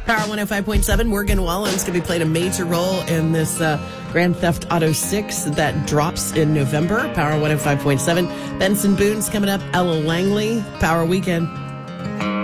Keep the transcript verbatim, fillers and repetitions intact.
Power one oh five point seven, Morgan Wallen's going to be playing a major role in this uh, Grand Theft Auto six that drops in November. Power one oh five point seven. Benson Boone's coming up. Ella Langley, Power Weekend.